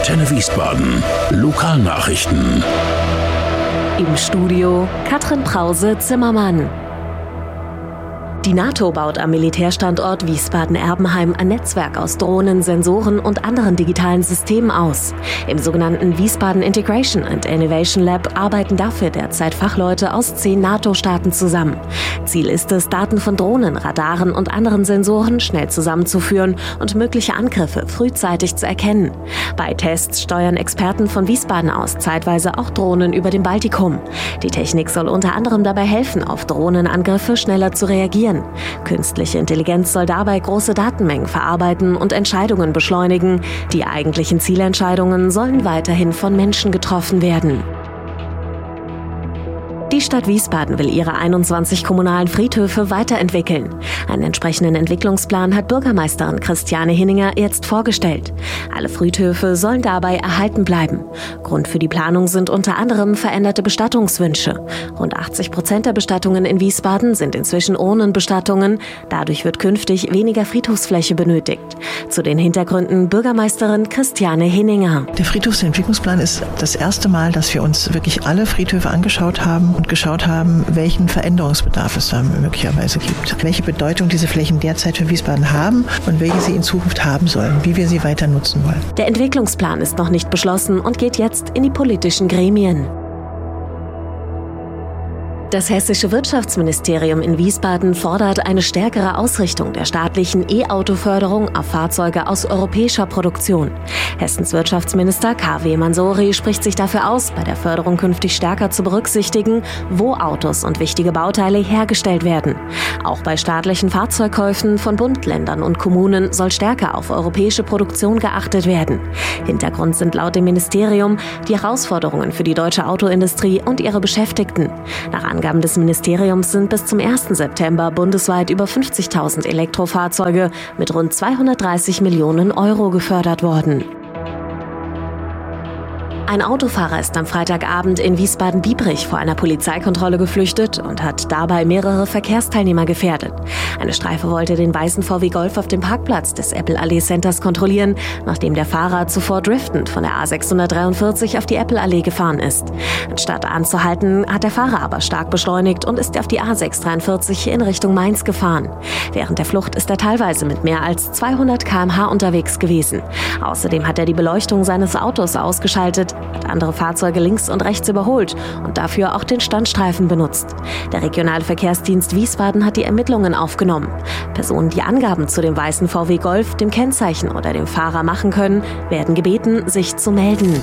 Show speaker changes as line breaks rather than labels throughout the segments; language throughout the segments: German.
Antenne Wiesbaden. Lokalnachrichten.
Im Studio Katrin Brause-Zimmermann. Die NATO baut am Militärstandort Wiesbaden-Erbenheim ein Netzwerk aus Drohnen, Sensoren und anderen digitalen Systemen aus. Im sogenannten Wiesbaden Integration and Innovation Lab arbeiten dafür derzeit Fachleute aus 10 NATO-Staaten zusammen. Ziel ist es, Daten von Drohnen, Radaren und anderen Sensoren schnell zusammenzuführen und mögliche Angriffe frühzeitig zu erkennen. Bei Tests steuern Experten von Wiesbaden aus zeitweise auch Drohnen über dem Baltikum. Die Technik soll unter anderem dabei helfen, auf Drohnenangriffe schneller zu reagieren. Künstliche Intelligenz soll dabei große Datenmengen verarbeiten und Entscheidungen beschleunigen. Die eigentlichen Zielentscheidungen sollen weiterhin von Menschen getroffen werden. Die Stadt Wiesbaden will ihre 21 kommunalen Friedhöfe weiterentwickeln. Einen entsprechenden Entwicklungsplan hat Bürgermeisterin Christiane Hinninger jetzt vorgestellt. Alle Friedhöfe sollen dabei erhalten bleiben. Grund für die Planung sind unter anderem veränderte Bestattungswünsche. Rund 80% der Bestattungen in Wiesbaden sind inzwischen Urnenbestattungen. Dadurch wird künftig weniger Friedhofsfläche benötigt. Zu den Hintergründen Bürgermeisterin Christiane Hinninger.
Der Friedhofsentwicklungsplan ist das erste Mal, dass wir uns wirklich alle Friedhöfe angeschaut haben und geschaut haben, welchen Veränderungsbedarf es da möglicherweise gibt. Welche Bedeutung diese Flächen derzeit für Wiesbaden haben und welche sie in Zukunft haben sollen, wie wir sie weiter nutzen wollen.
Der Entwicklungsplan ist noch nicht beschlossen und geht jetzt in die politischen Gremien. Das Hessische Wirtschaftsministerium in Wiesbaden fordert eine stärkere Ausrichtung der staatlichen E-Auto-Förderung auf Fahrzeuge aus europäischer Produktion. Hessens Wirtschaftsminister KW Mansouri spricht sich dafür aus, bei der Förderung künftig stärker zu berücksichtigen, wo Autos und wichtige Bauteile hergestellt werden. Auch bei staatlichen Fahrzeugkäufen von Bund, Ländern und Kommunen soll stärker auf europäische Produktion geachtet werden. Hintergrund sind laut dem Ministerium die Herausforderungen für die deutsche Autoindustrie und ihre Beschäftigten. Nach Angaben des Ministeriums sind bis zum 1. September bundesweit über 50.000 Elektrofahrzeuge mit rund 230 Millionen Euro gefördert worden. Ein Autofahrer ist am Freitagabend in Wiesbaden-Biebrich vor einer Polizeikontrolle geflüchtet und hat dabei mehrere Verkehrsteilnehmer gefährdet. Eine Streife wollte den weißen VW Golf auf dem Parkplatz des Apple-Allee Centers kontrollieren, nachdem der Fahrer zuvor driftend von der A643 auf die Apple-Allee gefahren ist. Anstatt anzuhalten, hat der Fahrer aber stark beschleunigt und ist auf die A643 in Richtung Mainz gefahren. Während der Flucht ist er teilweise mit mehr als 200 km/h unterwegs gewesen. Außerdem hat er die Beleuchtung seines Autos ausgeschaltet, hat andere Fahrzeuge links und rechts überholt und dafür auch den Standstreifen benutzt. Der regionale Verkehrsdienst Wiesbaden hat die Ermittlungen aufgenommen. Personen, die Angaben zu dem weißen VW Golf, dem Kennzeichen oder dem Fahrer machen können, werden gebeten, sich zu melden.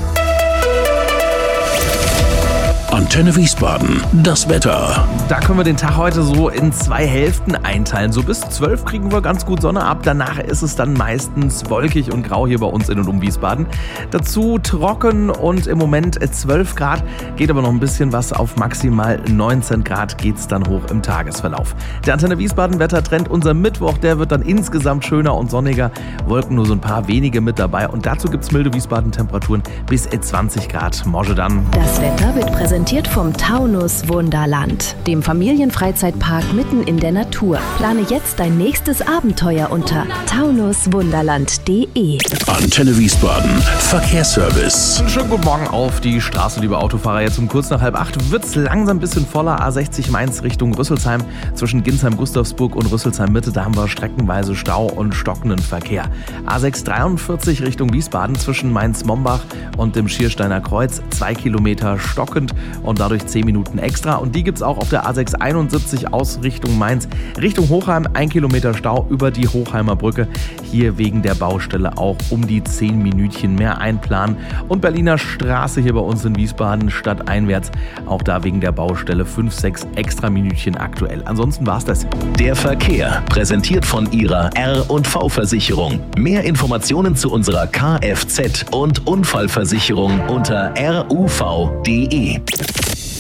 Antenne Wiesbaden, das Wetter.
Da können wir den Tag heute so in 2 Hälften einteilen. So bis 12 kriegen wir ganz gut Sonne ab. Danach ist es dann meistens wolkig und grau hier bei uns in und um Wiesbaden. Dazu trocken und im Moment 12 Grad. Geht aber noch ein bisschen was. Auf maximal 19 Grad geht es dann hoch im Tagesverlauf. Der Antenne Wiesbaden Wettertrend, unser Mittwoch, der wird dann insgesamt schöner und sonniger. Wolken nur so ein paar wenige mit dabei. Und dazu gibt es milde Wiesbaden-Temperaturen bis 20 Grad. Morgen dann.
Das Wetter wird präsentiert vom Taunus Wunderland, dem Familienfreizeitpark mitten in der Natur. Plane jetzt dein nächstes Abenteuer unter taunuswunderland.de.
Antenne Wiesbaden, Verkehrsservice.
Schönen guten Morgen auf die Straße, liebe Autofahrer. Jetzt um kurz nach 7:30 wird es langsam ein bisschen voller. A60 Mainz Richtung Rüsselsheim. Zwischen Ginsheim-Gustavsburg und Rüsselsheim-Mitte, da haben wir streckenweise Stau und stockenden Verkehr. A643 Richtung Wiesbaden zwischen Mainz-Mombach und dem Schiersteiner Kreuz. 2 Kilometer stockend und dadurch 10 Minuten extra. Und die gibt es auch auf der A671 aus Richtung Mainz, Richtung Hochheim. 1 Kilometer Stau über die Hochheimer Brücke. Hier wegen der Baustelle auch um die 10 Minütchen mehr einplanen. Und Berliner Straße hier bei uns in Wiesbaden stadteinwärts. Auch da wegen der Baustelle 5, 6 extra Minütchen aktuell. Ansonsten war's das.
Der Verkehr, präsentiert von Ihrer R&V-Versicherung. Mehr Informationen zu unserer Kfz- und Unfallversicherung unter ruv.de.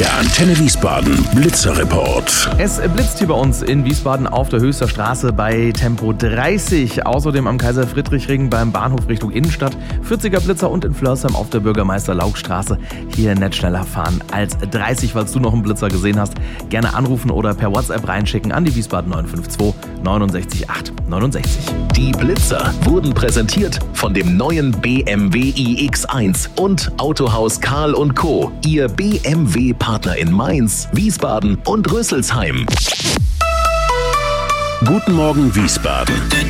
Der Antenne Wiesbaden Blitzerreport.
Es blitzt hier bei uns in Wiesbaden auf der Höchster Straße bei Tempo 30. Außerdem am Kaiser-Friedrich-Ring beim Bahnhof Richtung Innenstadt. 40er Blitzer und in Flörsheim auf der Bürgermeister-Lauck-Straße. Hier nicht schneller fahren als 30, falls du noch einen Blitzer gesehen hast. Gerne anrufen oder per WhatsApp reinschicken an die Wiesbaden 952 69 8 69.
Die Blitzer wurden präsentiert von dem neuen BMW iX1 und Autohaus Karl & Co., Ihr BMW-Partner in Mainz, Wiesbaden und Rüsselsheim.
Guten Morgen Wiesbaden.